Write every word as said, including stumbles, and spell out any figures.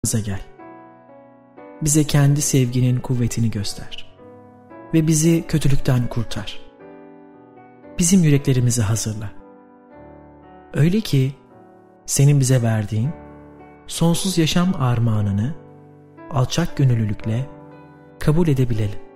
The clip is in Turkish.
gel. Bize kendi sevginin kuvvetini göster ve bizi kötülükten kurtar. Bizim yüreklerimizi hazırla. Öyle ki senin bize verdiğin sonsuz yaşam armağanını alçak gönüllülükle kabul edebilelim.